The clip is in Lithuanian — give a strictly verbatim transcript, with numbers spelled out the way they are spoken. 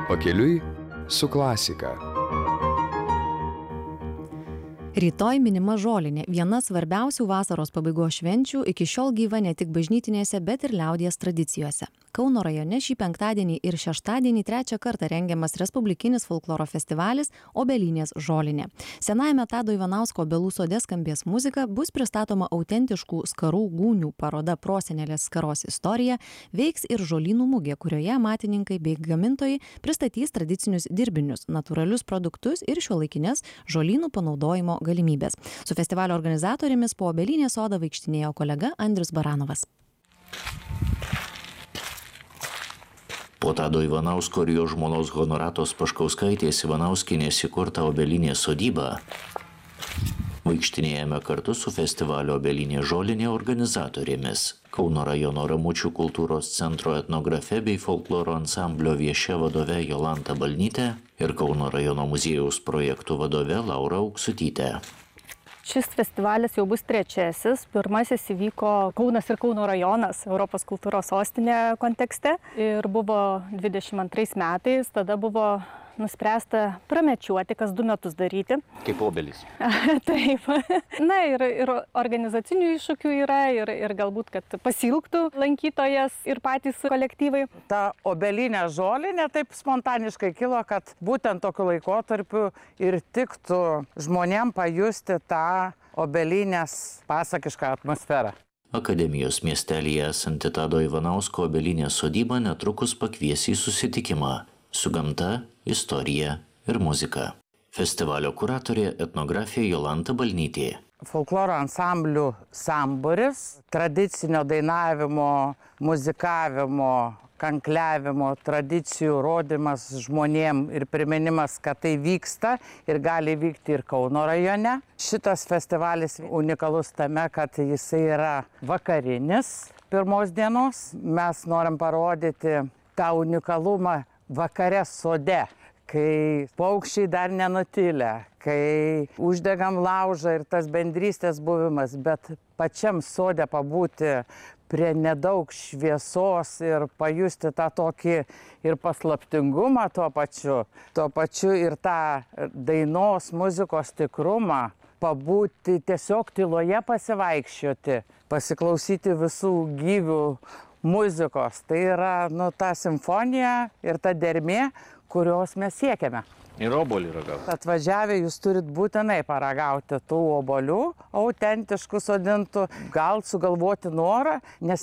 Pakeliui su klasika. Rytoj minima Žolinė, viena svarbiausių vasaros pabaigos švenčių, iki šiol gyva ne tik bažnytinėse, bet ir liaudies tradicijose. Kauno rajone šį penktadienį ir šeštadienį trečią kartą rengiamas respublikinis folkloro festivalis Obelynės Žolinė. Senajame Tado Ivanausko Obelų sode skambės muzika, bus pristatoma autentiškų skarų gūnių paroda Prosenelės skaros istorija, veiks ir žolynų mugė, kurioje amatininkai bei gamintojai pristatys tradicinius dirbinius, natūralius produktus ir šiuolaikinės žolynų panaudojimo galimybės. Su festivalio organizatorėmis po Obelynės sodą vaikštinėjo kolega Andrius Baranovas. Po Tado Ivanausko ir jo žmonos Honoratos Paškauskaitės Ivanauskienės įkurta Obelynės sodyba vaikštinėjame kartu su festivalio Obelynės Žolinė organizatorėmis. Kauno rajono Ramučių kultūros centro etnografe bei folkloro ansamblio viešia vadove Jolanta Balnytė ir Kauno rajono muziejaus projektų vadove Laura Auksutytė. Šis festivalis jau bus trečiasis. Pirmasis įvyko Kaunas ir Kauno rajonas Europos kultūros sostinė kontekste ir buvo dvidešimt antrais metais. Tada buvo nuspręsta pramečiuoti, kas du metus daryti. Kaip obelys. Taip. Na ir, ir organizacinių iššūkių yra ir, ir galbūt, kad pasilgtų lankytojas ir patys kolektyvai. Ta Obelynė Žolinė taip spontaniškai kilo, kad būtent tokiu laikotarpiu ir tiktų žmonėm pajusti tą Obelynės pasakišką atmosferą. Akademijos miestelyje esanti Tado Ivanausko Obelynės sodyba netrukus pakvies į susitikimą su gamta, istorija ir muzika. Festivalio kuratorė etnografė Jolanta Balnytė. Folkloro ansamblių sambūris, tradicinio dainavimo, muzikavimo, kankliavimo tradicijų rodymas žmonėm ir priminimas, kad tai vyksta ir gali vykti ir Kauno rajone. Šitas festivalis unikalus tame, kad jisai yra vakarinis pirmos dienos. Mes norim parodyti tą unikalumą vakare sode, kai paukščiai dar nenutilę, kai uždegam laužą ir tas bendrystės buvimas, bet pačiam sode pabūti prie nedaug šviesos ir pajusti tą tokį ir paslaptingumą tuo pačiu, tuo pačiu ir tą dainos muzikos tikrumą, pabūti tiesiog tyloje pasivaikščioti, pasiklausyti visų gyvių muzikos. Tai yra nu, ta simfonija ir ta dermė, kurios mes siekiame. Ir obuolį ragauti. Atvažiavę jūs turit būtinai paragauti tų obuolių, autentiškų sodintų, gal sugalvoti norą, nes